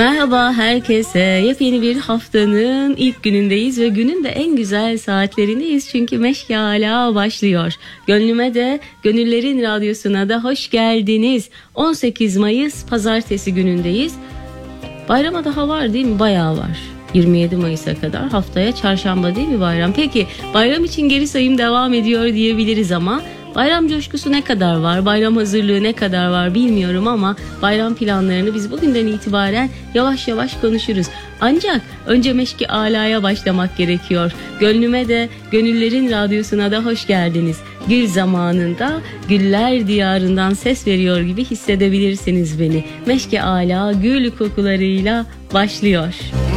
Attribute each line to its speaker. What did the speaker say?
Speaker 1: Merhaba herkese. Yepyeni bir haftanın ilk günündeyiz ve günün de en güzel saatlerindeyiz. Çünkü Meşke Ala başlıyor. Gönlüme de, Gönüllerin Radyosu'na da hoş geldiniz. 18 Mayıs Pazartesi günündeyiz. Bayrama daha var değil mi? Bayağı var. 27 Mayıs'a kadar, haftaya çarşamba değil mi bayram? Peki bayram için geri sayım devam ediyor diyebiliriz ama bayram coşkusu ne kadar var, bayram hazırlığı ne kadar var bilmiyorum ama bayram planlarını biz bugünden itibaren yavaş yavaş konuşuruz. Ancak önce Meşki Ala'ya başlamak gerekiyor. Gönlüme de, Gönüllerin Radyosu'na da hoş geldiniz. Gül zamanında güller diyarından ses veriyor gibi hissedebilirsiniz beni. Meşki Ala gül kokularıyla başlıyor.